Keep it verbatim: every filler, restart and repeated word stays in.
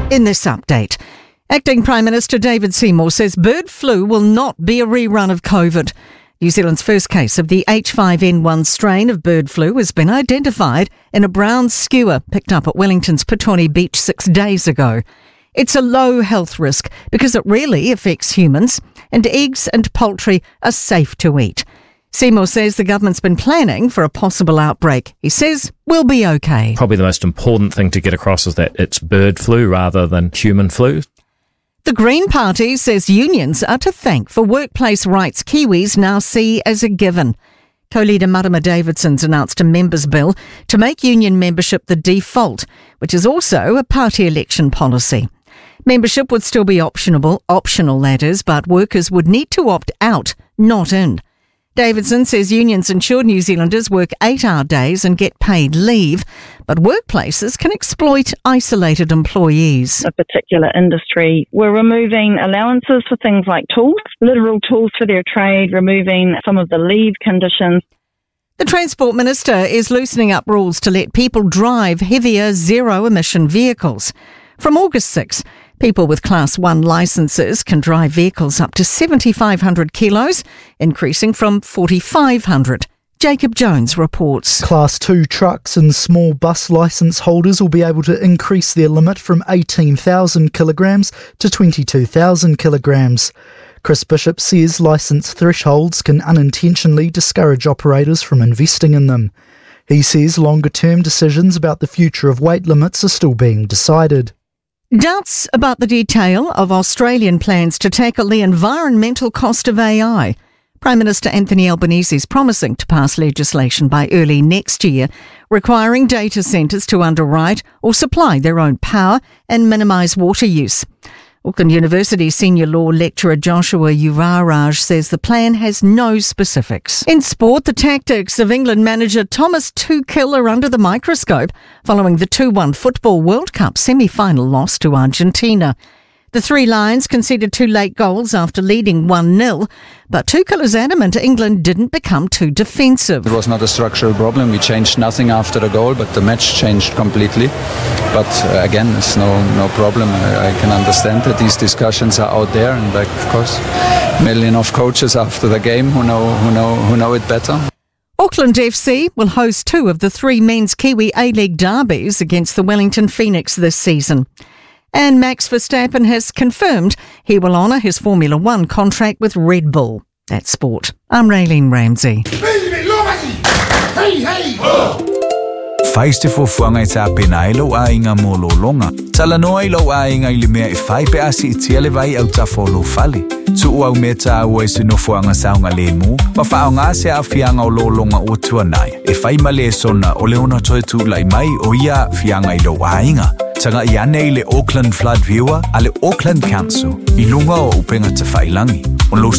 In this update, Acting Prime Minister David Seymour says bird flu will not be a rerun of COVID. New Zealand's first case of the H five N one strain of bird flu has been identified in a brown skua picked up at Wellington's Petone Beach six days ago. It's a low health risk because it rarely affects humans, and eggs and poultry are safe to eat. Seymour says the government's been planning for a possible outbreak. He says we'll be okay. Probably the most important thing to get across is that it's bird flu rather than human flu. The Green Party says unions are to thank for workplace rights Kiwis now see as a given. Co-leader Marama Davidson's announced a members' bill to make union membership the default, which is also a party election policy. Membership would still be optional, optional that is, but workers would need to opt out, not in. Davidson says unions ensure New Zealanders work eight-hour days and get paid leave, but workplaces can exploit isolated employees. A particular industry, we're removing allowances for things like tools, literal tools for their trade, removing some of the leave conditions. The Transport Minister is loosening up rules to let people drive heavier zero-emission vehicles. From August sixth, people with Class one licences can drive vehicles up to seventy-five hundred kilos, increasing from forty-five hundred. Jacob Jones reports. Class two trucks and small bus licence holders will be able to increase their limit from eighteen thousand kilograms to twenty-two thousand kilograms. Chris Bishop says licence thresholds can unintentionally discourage operators from investing in them. He says longer-term decisions about the future of weight limits are still being decided. Doubts about the detail of Australian plans to tackle the environmental cost of A I. Prime Minister Anthony Albanese is promising to pass legislation by early next year, requiring data centres to underwrite or supply their own power and minimise water use. Auckland University senior law lecturer Joshua Yuvaraj says the plan has no specifics. In sport, the tactics of England manager Thomas Tuchel are under the microscope following the two one Football World Cup semi-final loss to Argentina. The Three Lions conceded two late goals after leading one nil, but Tuchel is adamant England didn't become too defensive. It was not a structural problem. We changed nothing after the goal, but the match changed completely. But uh, again, it's no no problem. I, I can understand that these discussions are out there, and like, of course, a million of coaches after the game who know who know who know it better. Auckland F C will host two of the three men's Kiwi A-League derbies against the Wellington Phoenix this season. And Max Verstappen has confirmed he will honour his Formula One contract with Red Bull. That's sport. I'm Raylene Ramsey. Faiste fo fuanga ta penailo a inga mololonga. Talanoa ilo a inga ilimea e fai pe asi itiele vai au ta folo fali. Tu au meta au e sino fuanga saunga lemu. Ma faunga se a fianga o lolonga o tuanai. E fai male sona o leona toe tu lai mai o ia fianga ilo a inga. Tanga iane le Auckland Flood Viewer ale Auckland Council. I lunga o upenga te whailangi. O lo